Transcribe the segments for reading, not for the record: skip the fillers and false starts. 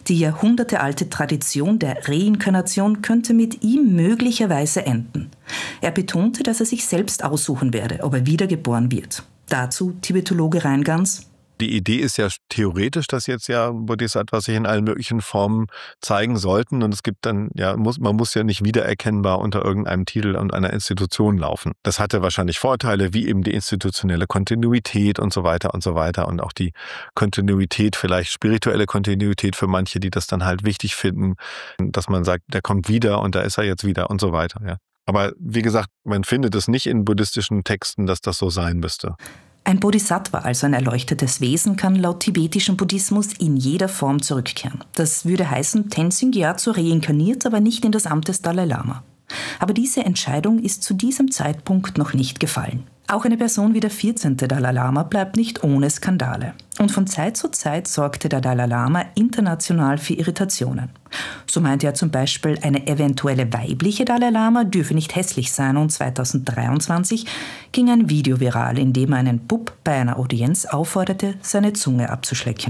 Die jahrhundertealte Tradition der Reinkarnation könnte mit ihm möglicherweise enden. Er betonte, dass er sich selbst aussuchen werde, ob er wiedergeboren wird. Dazu Tibetologe Reingans: Die Idee ist ja theoretisch, dass jetzt ja Bodhisattva sich in allen möglichen Formen zeigen sollten. Und es gibt dann, man muss ja nicht wiedererkennbar unter irgendeinem Titel und einer Institution laufen. Das hatte wahrscheinlich Vorteile, wie eben die institutionelle Kontinuität und so weiter und so weiter. Und auch die Kontinuität, vielleicht spirituelle Kontinuität für manche, die das dann halt wichtig finden, dass man sagt, der kommt wieder und da ist er jetzt wieder und so weiter. Ja. Aber wie gesagt, man findet es nicht in buddhistischen Texten, dass das so sein müsste. Ein Bodhisattva, also ein erleuchtetes Wesen, kann laut tibetischem Buddhismus in jeder Form zurückkehren. Das würde heißen, Tenzin Gyatso reinkarniert, aber nicht in das Amt des Dalai Lama. Aber diese Entscheidung ist zu diesem Zeitpunkt noch nicht gefallen. Auch eine Person wie der 14. Dalai Lama bleibt nicht ohne Skandale. Und von Zeit zu Zeit sorgte der Dalai Lama international für Irritationen. So meinte er zum Beispiel, eine eventuelle weibliche Dalai Lama dürfe nicht hässlich sein, und 2023 ging ein Video viral, in dem er einen Bub bei einer Audienz aufforderte, seine Zunge abzuschlecken.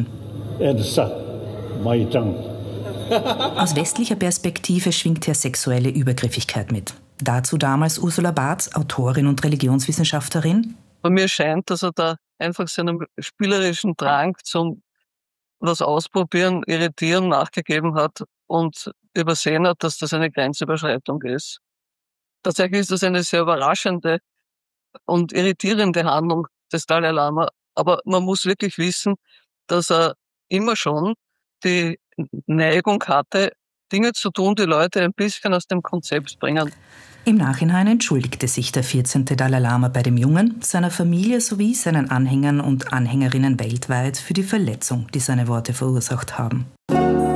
Aus westlicher Perspektive schwingt hier sexuelle Übergriffigkeit mit. Dazu damals Ursula Barth, Autorin und Religionswissenschaftlerin. Bei mir scheint, dass er da einfach seinem spielerischen Drang zum was ausprobieren, irritieren nachgegeben hat und übersehen hat, dass das eine Grenzüberschreitung ist. Tatsächlich ist das eine sehr überraschende und irritierende Handlung des Dalai Lama. Aber man muss wirklich wissen, dass er immer schon die Neigung hatte, Dinge zu tun, die Leute ein bisschen aus dem Konzept bringen. Im Nachhinein entschuldigte sich der 14. Dalai Lama bei dem Jungen, seiner Familie sowie seinen Anhängern und Anhängerinnen weltweit für die Verletzung, die seine Worte verursacht haben.